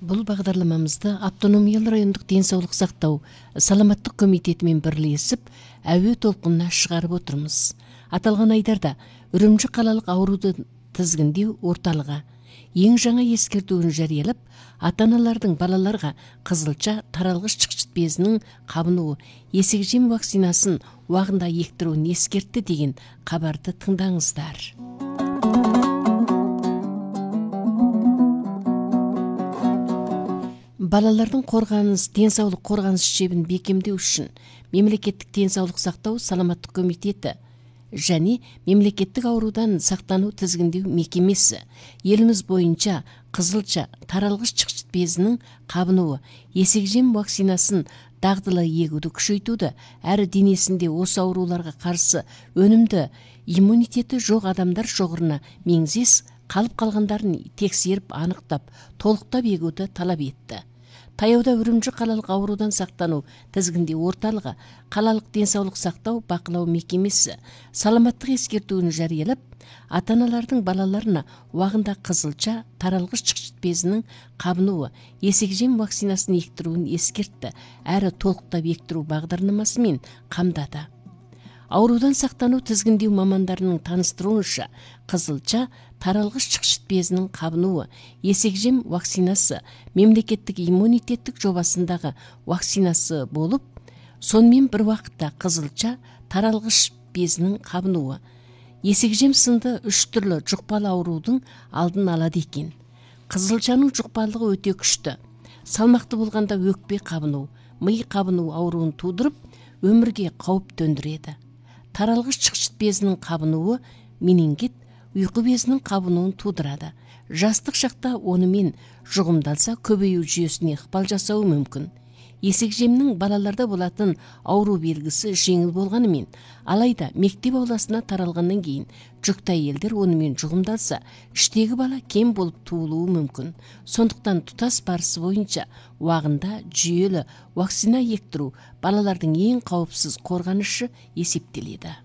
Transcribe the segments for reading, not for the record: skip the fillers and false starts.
Бұл бағдарламамызда автономиялы райондық денсаулық сақтау саламаттық комитетімен бірлесіп, әуе толқынына шығарып отырмыз. Аталған айдарда Үрімжі қалалық ауруды тізгіндеу орталығы ең жаңа ескертуін жариялап, ата-аналардың балаларға қызылша таралғыш шықшыт безінің қабынуы, есек-жем вакцинасын уағында ектіруін ескертті деген хабарды тыңдаңыздар. Балалардың денсаулық қорғаныс жебін бекемдеу үшін мемлекеттік денсаулық сақтау саламаттық комитеті және мемлекеттік аурудан сақтану тізгіндеу мекемесі еліміз бойынша қызылша таралғыш шықшыт безінің қабынуы, есек-жем вакцинасын дағдылы егуді күшейтуді, әрі денесінде осы ауруларға қарсы өнімді иммунитеті жоқ адамдар шоғырына меңзес қалып қалғандарын тексеріп анықтап, толықтап егуді талап етті. Таяуда Үрімжі қалалық аурудан сақтану тізгіндеу орталығы, қалалық денсаулық сақтау бақылау мекемесі саламаттық ескертуін жариялап, ата-аналардың балаларына уағында қызылша таралғыш шықшыт безінің қабынуы, есек-жем вакцинасын ектіруін ескертті, әрі толықтап ектіру бағдарламасымен қамдады. Аурудан сақтану тізгіндеу мамандарының таныстыруынша, қызылша таралғыш шықшыт безінің қабынуы, есек-жем вакцинасы мемлекеттік иммунитеттік жобасындағы вакцинасы болып, сонымен бір уақытта қызылша таралғыш безінің қабынуы, есек-жем сынды 3 түрлі жұқпалы аурудың алдын алады екен. Қызылшаның жұқпалығы өте күшті. Салмақты болғанда өкпе қабыну, ми қабыну ауруын тудырып, өмірге қауіп төндіреді. Таралғыш шықшыт безінің қабынуы менингит, ұйқы безінің қабынуын тудырады. Жастық шақта онымен жұғымдалса, көбею жүйесіне ықпал жасауы мүмкін. Есек-жемнің балаларда болатын ауру белгісі жеңіл болғанымен, алайда мектеп ауласына таралғаннан кейін жүкті әйелдер онымен жұғымдалса, іштегі бала кем болып туылуы мүмкін. Сондықтан тұтас барысы бойынша уағында жүйелі вакцина ектіру балалардың ең қауіпсіз қорғанышы есептеледі.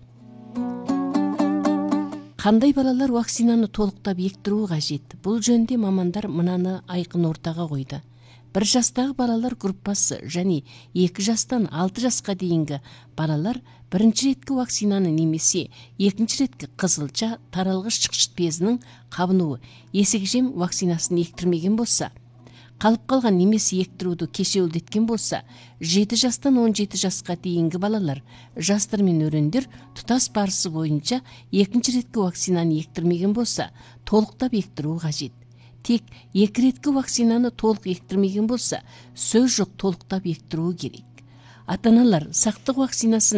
Қандай балалар вакцинаны толықтап ектіру қажет? Бұл жөнде мамандар мынаны айқын ортаға қойды. 1 жастағы балалар группасы және 2 жастан 6 жасқа дейінгі балалар бірінші реткі вакцинаны немесе екінші реткі қызылша таралғыш шықшыт безінің қабынуы, есек-жем вакцинасын ектірмеген болса, қалып қалған немесе ектіруді кешеуілдеткен болса, 7 жастан 17 жасқа дейінгі балалар, жастар мен өрендер тұтас барысы бойынша екінші реткі вакцинаны ектірмеген болса, толықтап ектіру қажет. Тек 2 реткі вакцинаны толық ектірмеген болса, сөз жоқ толықтап ектіруі керек. Ата-аналар сақтық вакцинасын